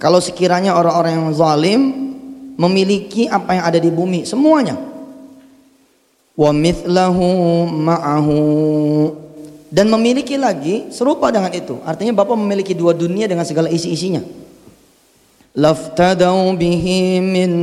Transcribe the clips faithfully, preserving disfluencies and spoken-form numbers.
Kalau sekiranya orang-orang yang zalim memiliki apa yang ada di bumi semuanya, wa mithlahu ma'ahu, dan memiliki lagi serupa dengan itu, artinya Bapak memiliki dua dunia dengan segala isi-isinya, laftadau bihi min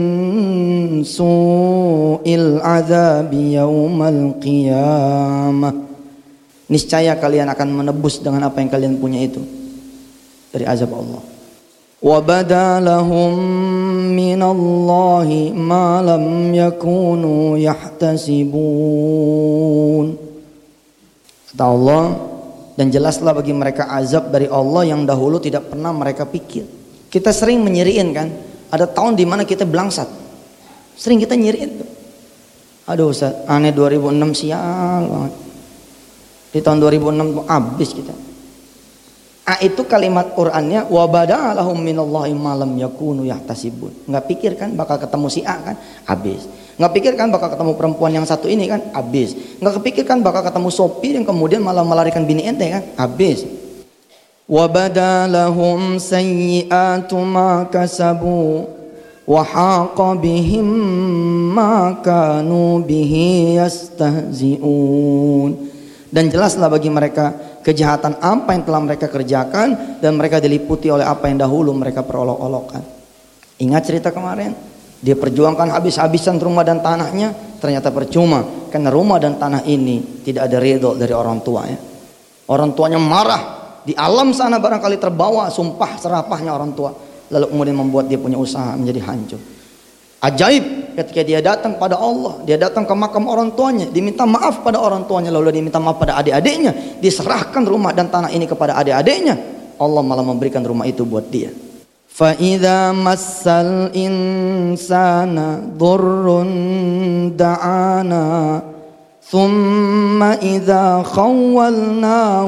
su'il azabi yaumal qiyamah, niscaya kalian akan menebus dengan apa yang kalian punya itu dari azab Allah. Wa badalahum minallahi ma lam yakunu yahtasibun. Kata Allah, dan jelaslah bagi mereka azab dari Allah yang dahulu tidak pernah mereka pikir. Kita sering menyiriin kan, ada tahun di mana kita belangsat, sering kita nyiriin. Aduh Ustaz, aneh dua ribu enam sial banget. Di tahun dua ribu enam habis kita. Ah, itu kalimat Qur'annya, wa badalahum minallahi ma lam yakunu yahtasibun. Enggak pikir kan bakal ketemu si A kan? Habis. Enggak pikir kan bakal ketemu perempuan yang satu ini kan? Habis. Enggak kepikir kan bakal ketemu sopir yang kemudian malah melarikan bini ente kan? Habis. Wa badalahum sayyi'atu ma kasabu wa haqa bihim ma kanu bihi yastahzi'un. Dan jelaslah bagi mereka kejahatan apa yang telah mereka kerjakan, dan mereka diliputi oleh apa yang dahulu mereka perolok-olokkan. Ingat cerita kemarin, dia perjuangkan habis-habisan rumah dan tanahnya, ternyata percuma, karena rumah dan tanah ini tidak ada ridho dari orang tuanya. Orang tuanya marah, di alam sana barangkali terbawa sumpah serapahnya orang tua, lalu kemudian membuat dia punya usaha menjadi hancur. Ajaib, ketika dia datang pada Allah, dia datang ke makam orang tuanya, diminta maaf pada orang tuanya, lalu dia minta maaf pada adik-adiknya, diserahkan rumah dan tanah ini kepada adik-adiknya, Allah malah memberikan rumah itu buat dia. Fa idza massal insana dhurrun da'ana thumma idza khawwalnahu